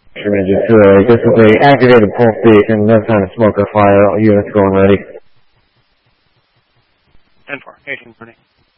This is a activated pulse station, no sign of smoke or fire, all units going ready. 10-4, 18 morning.